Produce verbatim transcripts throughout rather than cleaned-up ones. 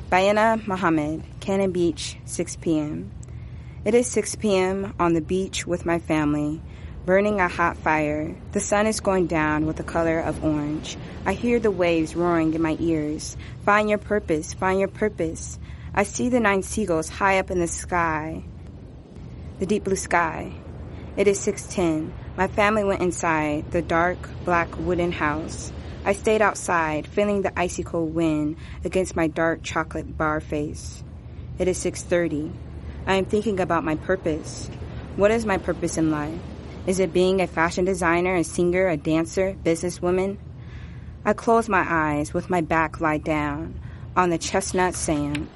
Bayana Muhammad, Cannon Beach, six p.m. It is six p.m. on the beach with my family, burning a hot fire. The sun is going down with the color of orange. I hear the waves roaring in my ears. Find your purpose, find your purpose. I see the nine seagulls high up in the sky, the deep blue sky. It is six ten. My family went inside the dark, black wooden house. I stayed outside, feeling the icy cold wind against my dark chocolate bar face. It is six thirty. I am thinking about my purpose. What is my purpose in life? Is it being a fashion designer, a singer, a dancer, businesswoman? I close my eyes with my back lie down on the chestnut sand.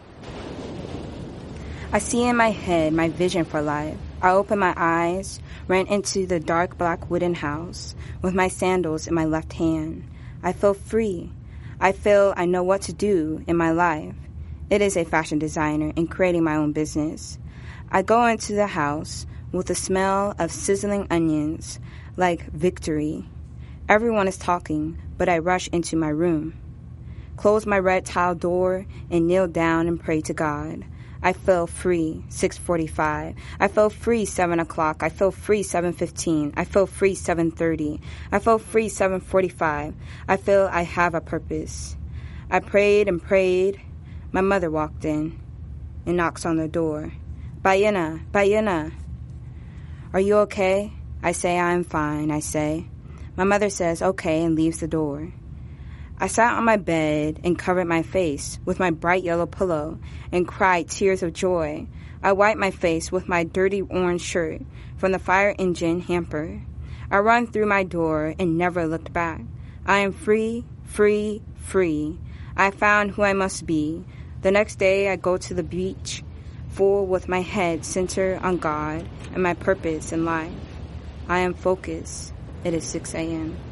I see in my head my vision for life. I open my eyes, ran into the dark black wooden house with my sandals in my left hand. I feel free. I feel I know what to do in my life. It is a fashion designer and creating my own business. I go into the house with the smell of sizzling onions, like victory. Everyone is talking, but I rush into my room, close my red tile door, and kneel down and pray to God. I feel free, six forty-five. I feel free, seven o'clock. I feel free, seven fifteen. I feel free, seven thirty. I feel free, seven forty-five. I feel I have a purpose. I prayed and prayed. My mother walked in and knocks on the door. Bayana, Bayana. Are you okay? I say, I am fine, I say. My mother says, okay, and leaves the door. I sat on my bed and covered my face with my bright yellow pillow and cried tears of joy. I wiped my face with my dirty orange shirt from the fire engine hamper. I run through my door and never looked back. I am free, free, free. I found who I must be. The next day I go to the beach, full with my head centered on God and my purpose in life. I am focused. It is six a.m.